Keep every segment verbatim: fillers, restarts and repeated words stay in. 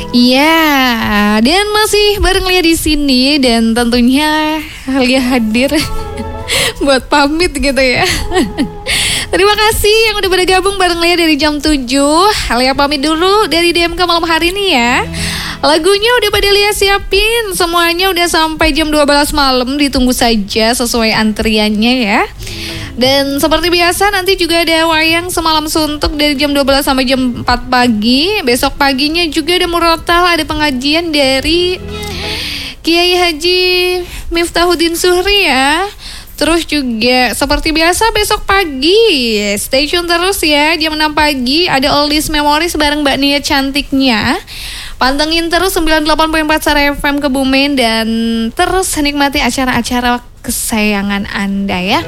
Iya, dan masih bareng Lia di sini dan tentunya Lia hadir buat pamit gitu ya. Terima kasih yang udah bergabung bareng Lia dari jam tujuh. Lia pamit dulu dari D M K malam hari ini ya. Lagunya udah pada Lia siapin, semuanya udah sampai jam dua belas malam, ditunggu saja sesuai antriannya ya. Dan seperti biasa nanti juga ada wayang semalam suntuk dari jam dua belas sampai jam empat pagi. Besok paginya juga ada murotal, ada pengajian dari Kiai Haji Miftahuddin Suhri ya. Terus juga seperti biasa besok pagi stay tune terus ya, jam enam pagi ada Oldies Memories bareng Mbak Nia cantiknya. Pantengin terus sembilan puluh delapan koma empat Sara F M Kebumen dan terus nikmati acara-acara kesayangan Anda ya.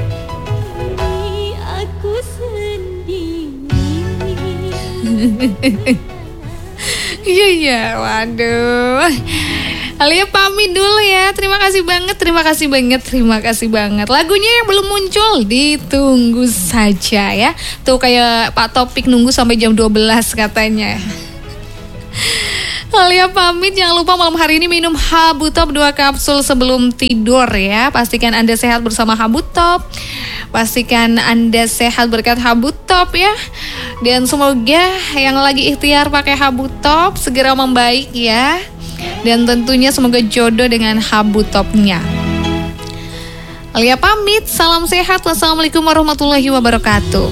Aku sendiri. Iya iya, waduh. Alia pamit dulu ya. Terima kasih banget, terima kasih banget, terima kasih banget. Lagunya yang belum muncul ditunggu saja ya. Tuh kayak Pak Topik nunggu sampai jam dua belas katanya. Alia pamit, jangan lupa malam hari ini minum Habutop dua kapsul sebelum tidur ya. Pastikan Anda sehat bersama Habutop. Pastikan Anda sehat berkat Habutop ya. Dan semoga yang lagi ikhtiar pakai Habutop segera membaik ya. Dan tentunya semoga jodoh dengan Habutopnya. Alia pamit, salam sehat. Wassalamualaikum warahmatullahi wabarakatuh.